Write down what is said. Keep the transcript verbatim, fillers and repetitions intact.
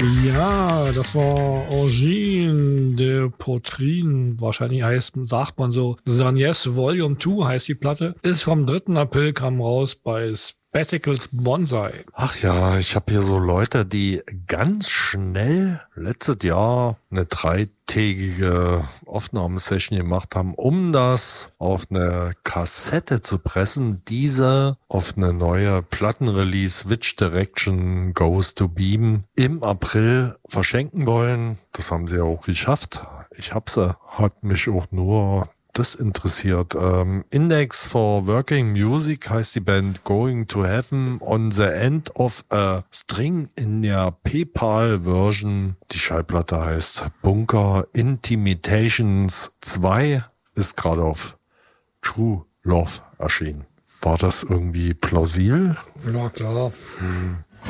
Ja, das war Origine de Poitrine. Wahrscheinlich heißt, sagt man so. Sagnes Volume zwei heißt die Platte. Ist vom dritten April, kam raus bei Spectacles Bonsai. Ach ja, ich habe hier so Leute, die ganz schnell letztes Jahr eine dreitägige Aufnahmesession gemacht haben, um das auf eine Kassette zu pressen, diese auf eine neue Plattenrelease Which Direction Goes to Beam im April verschenken wollen. Das haben sie ja auch geschafft. Ich hab sie, hat mich auch nur das interessiert. Ähm, Index for Working Music heißt die Band Going to Heaven on the End of a String in der PayPal-Version. Die Schallplatte heißt Bunker Intimidations zwei, ist gerade auf True Love erschienen. War das irgendwie plausibel? Ja, klar. Hm.